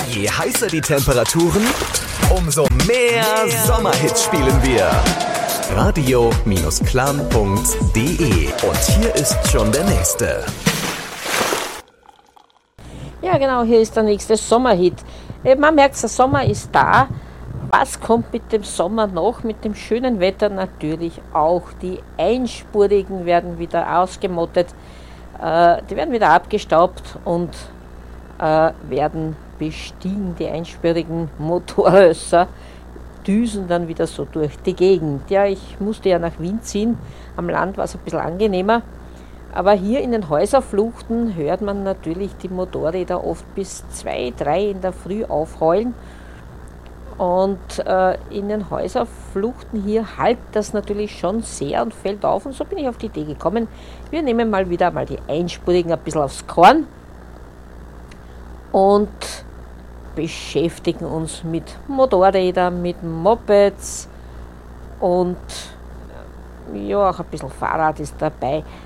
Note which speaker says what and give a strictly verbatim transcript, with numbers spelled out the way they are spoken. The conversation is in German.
Speaker 1: Je heißer die Temperaturen, umso mehr Sommerhits spielen wir. radio-klan punkt de. Und hier ist schon der nächste.
Speaker 2: Ja genau, hier ist der nächste Sommerhit. Man merkt, der Sommer ist da. Was kommt mit dem Sommer noch? Mit dem schönen Wetter natürlich auch. Die Einspurigen werden wieder ausgemottet. Äh, die werden wieder abgestaubt und äh, werden bestiegen. Die einspurigen Motorrösser düsen dann wieder so durch die Gegend. Ja, ich musste ja nach Wien ziehen. Am Land war es ein bisschen angenehmer. Aber hier in den Häuserfluchten hört man natürlich die Motorräder oft bis zwei, drei in der Früh aufheulen. Und äh, in den Häuserfluchten hier hallt das natürlich schon sehr und fällt auf. Und so bin ich auf die Idee gekommen, wir nehmen mal wieder mal die Einspurigen ein bisschen aufs Korn und beschäftigen uns mit Motorrädern, mit Mopeds und ja, auch ein bisschen Fahrrad ist dabei.